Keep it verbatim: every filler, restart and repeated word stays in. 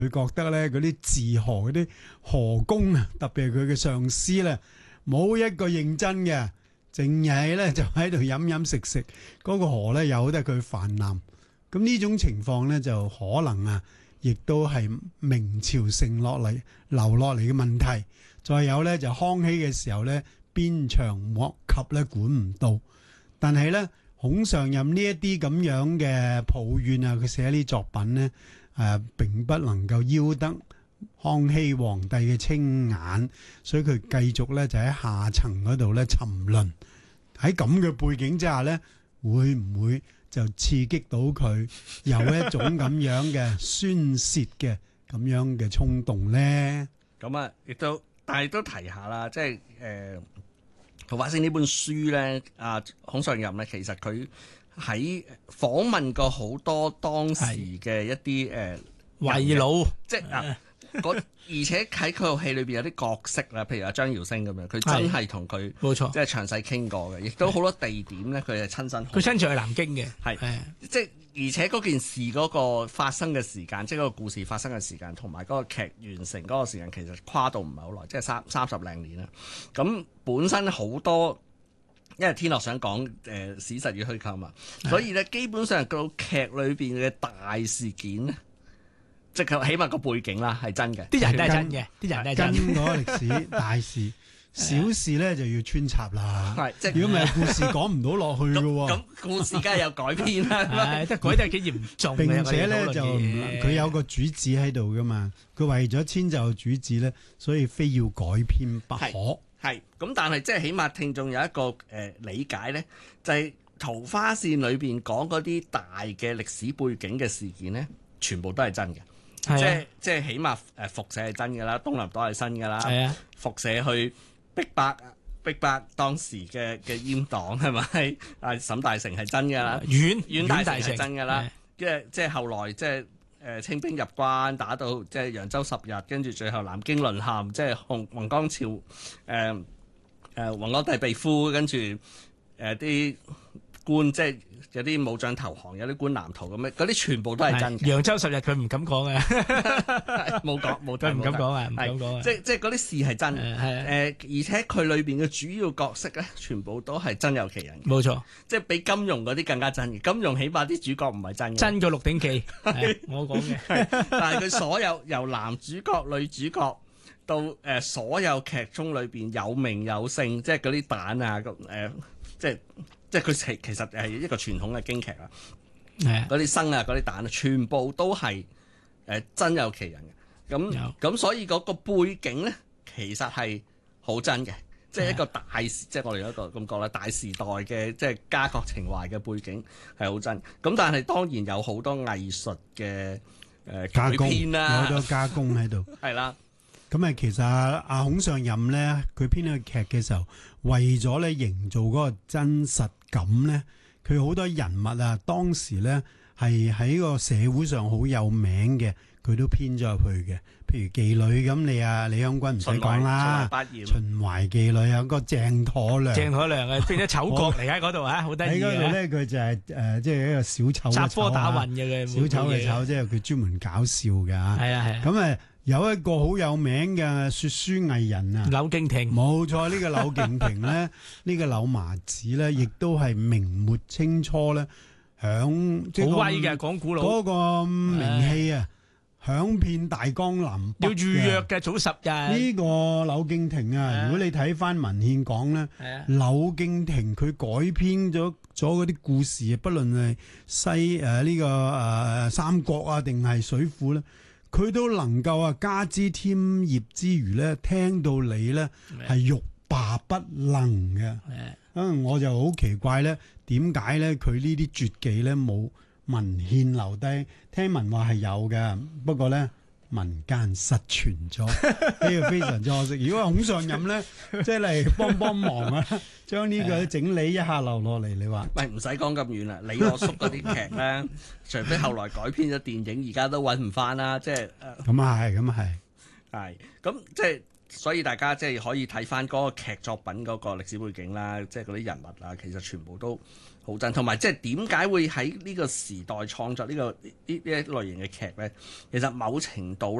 佢覺得咧嗰啲治河嗰啲河工啊，特別係佢嘅上司咧，冇一個認真嘅，淨係咧就喺度飲飲食食，嗰、嗰個河咧由得佢泛濫。咁呢種情況咧就可能啊，亦都係明朝剩落嚟留落嚟嘅問題。再有咧就康熙嘅時候咧，鞭長莫及咧管唔到，但係咧孔尚任呢一啲咁樣嘅抱怨啊，佢寫呢啲作品咧。誒、呃、並不能夠邀得康熙皇帝嘅青眼，所以佢繼續咧就喺下層嗰度咧沉淪。喺咁嘅背景之下咧，會唔會就刺激到佢有一種咁樣嘅宣泄嘅咁樣嘅衝動咧？ 咁啊，亦都但係都提下啦，即係誒《桃花星》呢本書咧，啊孔尚任咧，其實佢喺訪問過好多當時嘅一啲誒遺老， 即係啊，而且喺佢套戲裏邊有啲角色啦，譬如阿張堯星咁樣，佢真係同佢冇錯， 即係詳細傾過嘅，亦都好多地點咧，佢係親身， 佢親自去南京嘅， 係即係而且嗰件事嗰個發生嘅時間，即係嗰個故事發生嘅時間，同埋嗰個劇完成嗰個時間，其實跨度唔係好耐，即係三三十零年啦。咁本身好多。因為天樂想講誒、呃、史實與虛構嘛，所以咧基本上個劇裏邊嘅大事件咧，即係起碼個背景啦係真嘅， 啲人都係真嘅，啲人都係真嘅。 跟嗰個歷史大事，小事咧就要穿插啦。 係，即係如果唔係故事講唔到落去嘅喎。 咁故事梗係有改編啦， 即係改得幾嚴重。 並且咧就佢有個主旨喺度噶嘛，佢為咗遷就主旨咧，所以非要改編不可。 係咁，但係即係起碼聽眾有一個誒、呃、理解咧，就係、是《桃花線》裏邊講嗰啲大嘅歷史背景嘅事件咧，全部都係真嘅。 啊、 即係即係起碼誒輻射係真㗎啦，東林島係真㗎啦， 啊、 輻射去逼迫逼迫當時嘅嘅閹黨係咪？啊沈大成係真㗎啦， 阮阮大成係真㗎啦，跟住即係後來即係。誒清兵入關，打到即係揚州十日，跟住最後南京淪陷，即係洪洪光朝誒誒弘光帝被俘，跟住誒啲官即係有啲武將投降，有啲官南逃咁樣，嗰啲全部都係真嘅。 揚州十日佢唔敢講嘅， 冇講冇佢唔敢講啊，唔敢講啊。 即即係嗰啲事係真嘅，誒、呃、而且佢裏邊嘅主要角色咧，全部都係真有其人嘅。 冇錯，即係比金庸嗰啲更加真嘅。金庸起碼啲主角唔係真嘅， 真過《鹿鼎記》我講嘅。 但係佢所有由男主角、女主角到誒、呃、所有劇中裏邊有名有姓，即係嗰啲蛋啊，咁、呃、誒即係。即係佢其其實係一個傳統嘅京劇啊，嗰啲生啊嗰啲蛋啊，全部都係誒、呃、真有其人嘅。咁咁所以嗰個背景咧，其實係好真嘅，即係一個大時，即係我哋一個咁講啦，大時代嘅即係家國情懷嘅背景係好真。咁但係當然有好多藝術嘅誒改編啦， 有好多加工喺度。 係啦。 咁啊，其實阿孔尚任咧，佢編呢個劇嘅時候，為咗咧營造嗰個真實感咧，佢好多人物啊，當時咧係喺個社會上好有名嘅，佢都編咗入去嘅。譬如妓女咁，你啊李香君唔使講啦，秦淮妓女有個鄭妥良， 鄭妥良啊變咗丑角嚟喺嗰度啊，好得意嘅。 喺嗰度咧，佢就係、是、誒，即、呃、係、就是、一個小丑嘅雜科打混嘅小丑嘅丑，即係佢專門搞笑嘅。 係啊係啊。 咁啊。有一個好有名嘅說書藝人啊， 柳敬亭， 冇錯，呢個柳敬亭咧，呢個柳麻子咧，亦都係明末清初咧，響即係好威嘅講古佬嗰個名氣啊，響遍大江南北。 要預約嘅早十日。 呢個柳敬亭啊，如果你睇翻文獻講咧，柳敬亭佢改編咗咗嗰啲故事啊，不論係西誒呢、呃這個誒、呃、三國啊，定係水滸咧。佢都能夠啊加之添葉之餘咧，聽到你咧係欲罷不能嘅。嗯，我就好奇怪咧，點解咧佢呢啲絕技咧冇文獻留低？聽聞話係有嘅，不過咧民間失傳咗，呢個非常之可惜。如果孔尚任咧，即係嚟幫幫忙啊，將呢個整理一下留落嚟，你話？ 喂，唔使講咁遠啦，李我叔嗰啲劇咧，除非後來改編咗電影，而家都揾唔翻啦。即係誒， 咁啊係，咁啊係， 係咁即係所以大家即係可以睇翻嗰個劇作品嗰個歷史背景啦，即係嗰啲人物啊，其實全部都好真。同埋即係點解會喺呢個時代創作呢、呢個呢呢一類型嘅劇咧？其實某程度